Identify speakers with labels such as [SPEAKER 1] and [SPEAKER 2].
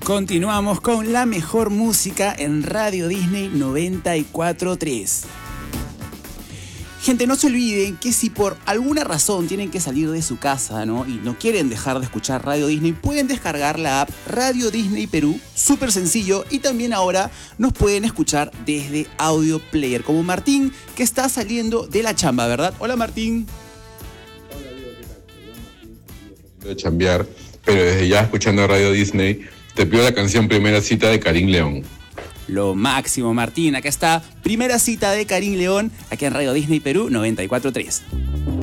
[SPEAKER 1] Continuamos con la mejor música en Radio Disney 94.3. Gente, no se olviden que si por alguna razón tienen que salir de su casa, ¿no? Y no quieren dejar de escuchar Radio Disney, pueden descargar la app Radio Disney Perú, súper sencillo, y también ahora nos pueden escuchar desde Audio Player, como Martín, que está saliendo de la chamba, ¿verdad? Hola, Martín.
[SPEAKER 2] Hola, Diego, ¿qué tal? Perdón, Martín, de chambear, pero desde ya escuchando Radio Disney, te pido la canción Primera Cita de Karim León.
[SPEAKER 1] Lo máximo, Martín. Acá está Primera Cita de Karim León, aquí en Radio Disney Perú 94.3.